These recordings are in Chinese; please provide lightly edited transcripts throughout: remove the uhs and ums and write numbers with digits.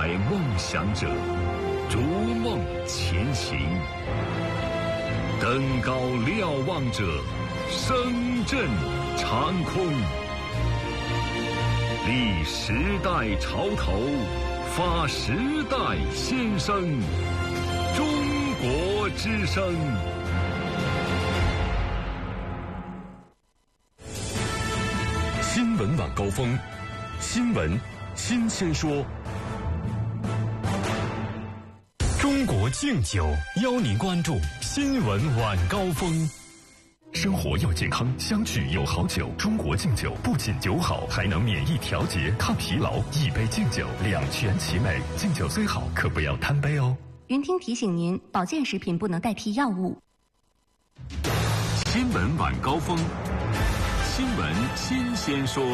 载梦想者，逐梦前行。登高瞭望者，声震长空。立时代潮头，发时代先声。中国之声。新闻晚高峰，新闻新鲜说。中国敬酒邀您关注新闻晚高峰。生活要健康，相聚有好酒。中国敬酒不仅酒好，还能免疫调节、抗疲劳。一杯敬酒，两全其美。敬酒虽好，可不要贪杯哦。 云听提醒您，保健食品不能代替药物。 新闻晚高峰，新闻新鲜说。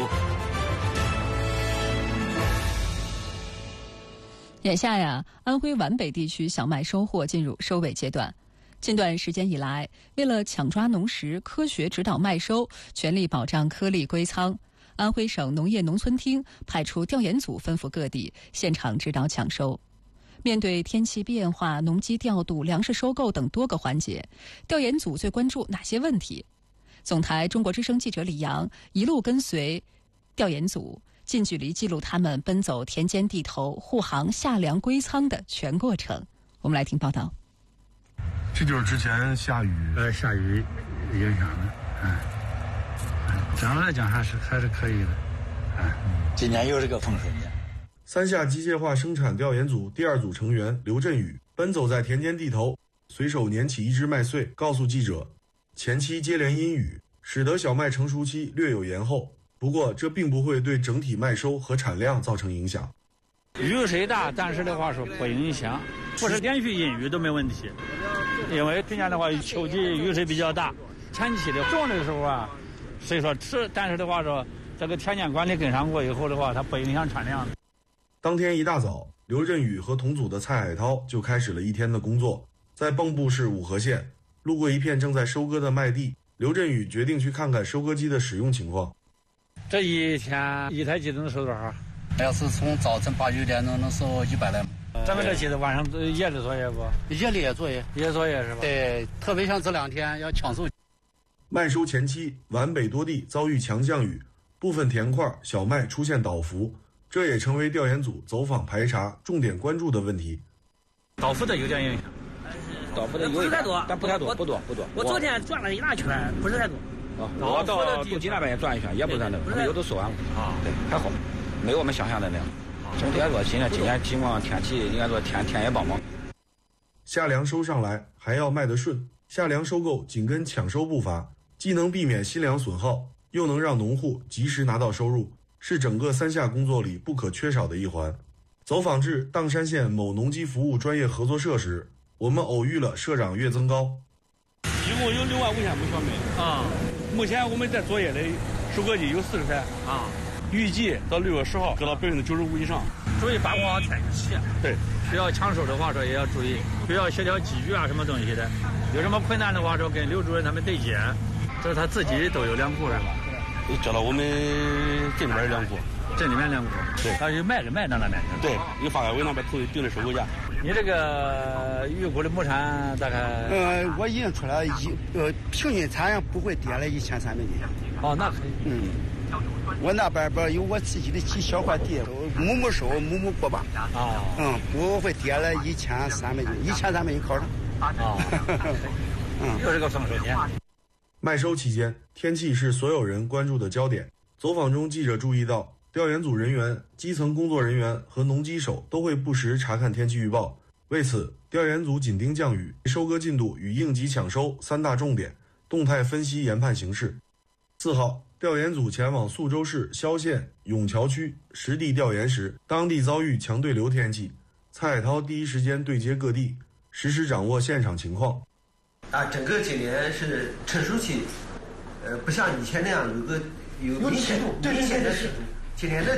眼下呀，安徽皖北地区小麦收获进入收尾阶段。近段时间以来，为了抢抓农时，科学指导麦收，全力保障颗粒归仓，安徽省农业农村厅派出调研组奔赴各地，现场指导抢收。面对天气变化、农机调度、粮食收购等多个环节，调研组最关注哪些问题？总台中国之声记者李阳一路跟随调研组，近距离记录他们奔走田间地头、护航下粮归仓的全过程。我们来听报道。 这就是之前下雨影响的，整个来讲还是可以的， 今年又是个丰收年。 三下机械化生产调研组第二组成员刘振宇奔走在田间地头，随手拈起一只麦穗，告诉记者，前期接连阴雨，使得小麦成熟期略有延后，不过这并不会对整体麦收和产量造成影响。 雨水大，但是的话说不影响，不是连续阴雨都没问题。因为今年的话秋季雨水比较大，前期的种的时候啊，虽说迟，但是的话说这个田间管理跟上过以后的话，它不影响产量。 当天一大早，刘振宇和同组的蔡海涛就开始了一天的工作。在蚌埠市五河县，路过一片正在收割的麦地，刘振宇决定去看看收割机的使用情况。 这一天一台机能收多少？ 要是从早晨8、9点钟能收100来。 咱们这机子晚上夜里作业不？ 夜里也作业， 夜作业是吧？ 对，特别像这2天要抢收。 麦收前期，皖北多地遭遇强降雨，部分田块小麦出现倒伏，这也成为调研组走访排查重点关注的问题。 倒伏的有点影响， 倒伏的有一点多，但不太多，不多。 我昨天转了一大圈，不是太多。 我到杜基那边也转一圈，也不算多，有都收完了啊。对，还好，没有我们想象的那样。整体来说，今年情况天气应该说天也帮忙。 下粮收上来还要卖得顺，下粮收购紧跟抢收步伐，既能避免新粮损耗，又能让农户及时拿到收入，是整个三下工作里不可缺少的一环。走访至砀山县某农机服务专业合作社时，我们偶遇了社长岳增高。 一共有65000亩小麦啊，目前我们在作业的收割机有40台啊。预计到6月10号搁到95%以上。注意把握好天气。对，需要抢收的话说也要注意，需要协调机具啊什么东西的。有什么困难的话说跟刘主任他们对接。这是他自己都有粮库是吧？ 交到我们镇里边粮库。 镇里面粮库。对。他有卖到那边去。 对，有发改委那边定的收购价。 你这个预估的亩产大概？ 我已经出来平均产量不会跌了1300斤。 哦，那可以。 我那边有我自己的几小块地，亩收，亩过把。啊。不会跌了1300斤，1300斤考上。 啊。又是个丰收年。 麦收期间，天气是所有人关注的焦点。走访中，记者注意到，调研组人员、基层工作人员和农机手都会不时查看天气预报。为此，调研组紧盯降雨、收割进度与应急抢收3大重点，动态分析研判形势。4号，调研组前往宿州市萧县永桥区实地调研时，当地遭遇强对流天气。蔡海涛第一时间对接各地，实时掌握现场情况。 整个今年是成熟期，不像以前那样有明显的湿度。今年的